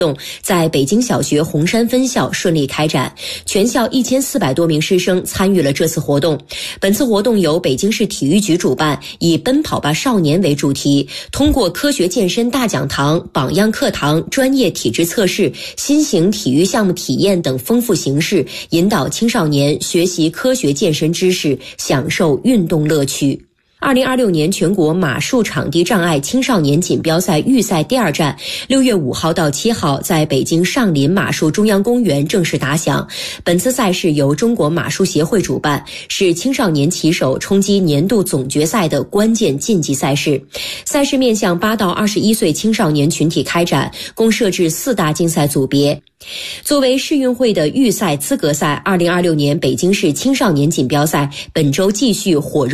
在北京小学红山分校顺利开展，全校1400多名师生参与了这次活动。本次活动由北京市体育局主办，以奔跑吧少年为主题，通过科学健身大讲堂、榜样课堂、专业体质测试、新型体育项目体验等丰富形式，引导青少年学习科学健身知识，享受运动乐趣。2026年全国马术场地障碍青少年锦标赛预赛第2站6月5号到7号在北京上林马术中央公园正式打响。本次赛事由中国马术协会主办，是青少年骑手冲击年度总决赛的关键晋级赛事。赛事面向8到21岁青少年群体开展，共设置4大竞赛组别。作为世运会的预赛资格赛，2026年北京市青少年锦标赛本周继续火热